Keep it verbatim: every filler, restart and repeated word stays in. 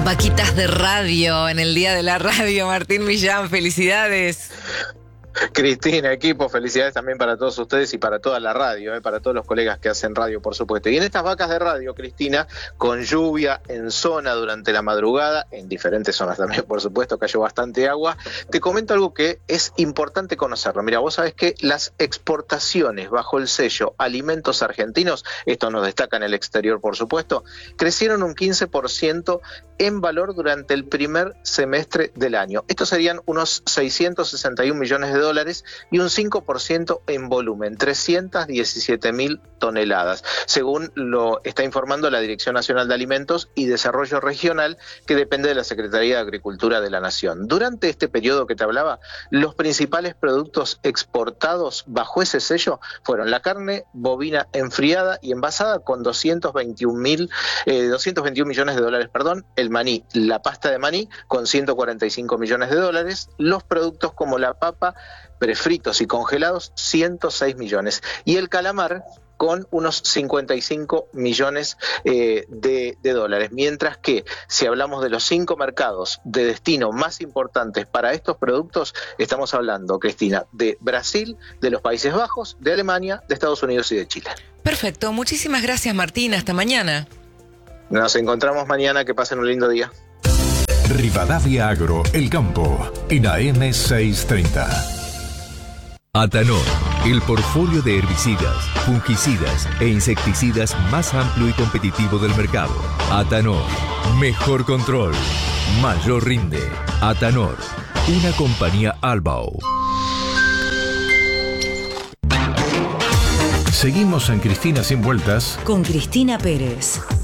Vaquitas de radio en el Día de la Radio. Martín Millán, felicidades. Cristina, equipo, felicidades también para todos ustedes y para toda la radio, eh, para todos los colegas que hacen radio, por supuesto. Y en estas vacas de radio, Cristina, con lluvia en zona durante la madrugada, en diferentes zonas también, por supuesto, cayó bastante agua, te comento algo que es importante conocerlo. Mira, vos sabés que las exportaciones bajo el sello Alimentos Argentinos, esto nos destaca en el exterior, por supuesto, crecieron un quince por ciento en valor durante el primer semestre del año. Estos serían unos seiscientos sesenta y un millones de dólares y un cinco por ciento en volumen, trescientos diecisiete mil toneladas, según lo está informando la Dirección Nacional de Alimentos y Desarrollo Regional, que depende de la Secretaría de Agricultura de la Nación. Durante este periodo que te hablaba, los principales productos exportados bajo ese sello fueron la carne bovina enfriada y envasada con doscientos veintiún mil, eh, doscientos veintiún millones de dólares, perdón, el maní, la pasta de maní con ciento cuarenta y cinco millones de dólares, los productos como la papa, prefritos y congelados, ciento seis millones, y el calamar con unos cincuenta y cinco millones eh, de, de dólares, mientras que si hablamos de los cinco mercados de destino más importantes para estos productos, estamos hablando, Cristina, de Brasil, de los Países Bajos, de Alemania, de Estados Unidos y de Chile. Perfecto, muchísimas gracias, Martín, hasta mañana. Nos encontramos mañana, que pasen un lindo día. Rivadavia Agro, El Campo, en A M seiscientos treinta. Atanor, el portfolio de herbicidas, fungicidas e insecticidas más amplio y competitivo del mercado. Atanor, mejor control, mayor rinde. Atanor, una compañía Albao. Seguimos en Cristina Sin Vueltas con Cristina Pérez.